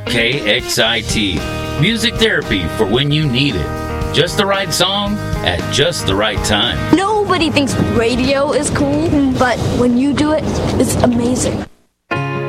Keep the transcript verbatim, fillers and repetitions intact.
K X I T. Music therapy for when you need it. Just the right song at just the right time. Nobody thinks radio is cool, but when you do it, it's amazing.